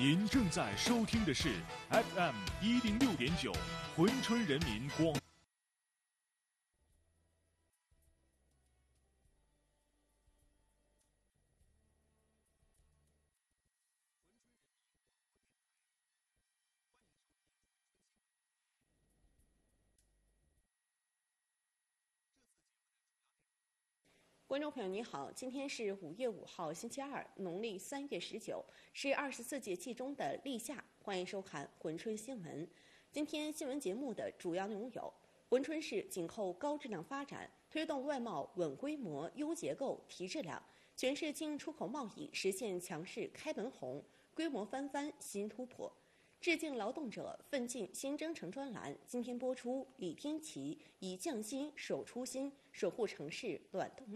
您正在收听的是 FM 106.9珲春人民广。 观众朋友你好，今天是5月5号，星期二，农历3月19，是24节气中的立夏。欢迎收看珲春新闻。今天新闻节目的主要内容有：珲春市紧扣高质量发展，推动外贸稳规模、优结构、提质量，全市进出口贸易实现强势开门红，规模翻番新突破。致敬劳动者，奋进新征程专栏今天播出，李天琦以匠心守初心，守护城市暖动。